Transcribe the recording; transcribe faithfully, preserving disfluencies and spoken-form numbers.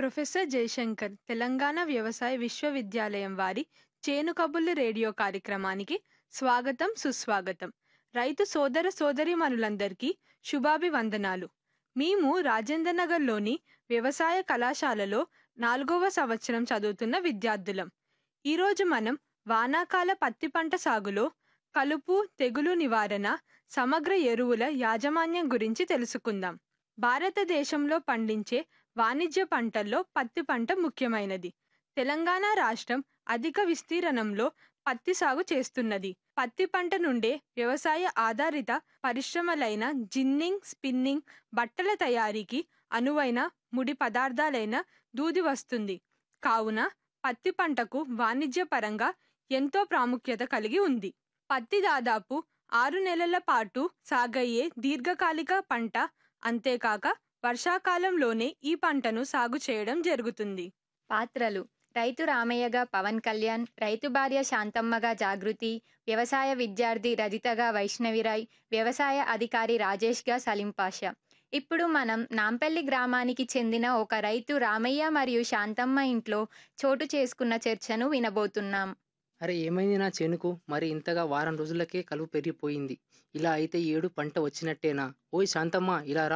Professor Jayashankar Telangana వ్యవసాయ విశ్వవిద్యాలయం వారి చేను కబుర్లు రేడియో కార్యక్రమానికి స్వాగతం సుస్వాగతం. రైతు సోదర సోదరీమణులందరికీ శుభాభివందనాలు. మేము రాజేంద్రనగర్లోని వ్యవసాయ కళాశాలలో నాలుగవ సంవత్సరం చదువుతున్న విద్యార్థులం. ఈరోజు మనం వానాకాల పత్తి పంట సాగులో కలుపు తెగులు నివారణ, సమగ్ర ఎరువుల యాజమాన్యం గురించి తెలుసుకుందాం. భారతదేశంలో పండించే వాణిజ్య పంటల్లో పత్తి పంట ముఖ్యమైనది. తెలంగాణ రాష్ట్రం అధిక విస్తీర్ణంలో పత్తి సాగు చేస్తున్నది. పత్తి పంట నుండే వ్యవసాయ ఆధారిత పరిశ్రమలైన జిన్నింగ్, స్పిన్నింగ్, బట్టల తయారీకి అనువైన ముడి పదార్థాలైన దూది వస్తుంది. కావున పత్తి పంటకు వాణిజ్య పరంగా ఎంతో ప్రాముఖ్యత కలిగి ఉంది. పత్తి దాదాపు ఆరు నెలల పాటు సాగయ్యే దీర్ఘకాలిక పంట. అంతేకాక వర్షాకాలంలోనే ఈ పంటను సాగు చేయడం జరుగుతుంది. పాత్రలు: రైతు రామయ్యగా పవన్ కళ్యాణ్, రైతు భార్య శాంతమ్మగా జాగృతి, వ్యవసాయ విద్యార్థి రజితగా వైష్ణవిరాయ్, వ్యవసాయ అధికారి రాజేష్గా సలీం పాషా. ఇప్పుడు మనం నాంపల్లి గ్రామానికి చెందిన ఒక రైతు రామయ్య మరియు శాంతమ్మ ఇంట్లో చోటు చేసుకున్న చర్చను వినబోతున్నాం. అరే, ఏమైంది నా చేనుకు? మరి ఇంతగా వారం రోజులకే కలుపు పెరిగిపోయింది. ఇలా అయితే ఏడు పంట వచ్చినట్టేనా? ఓయ్ శాంతమ్మ, ఇలా రా.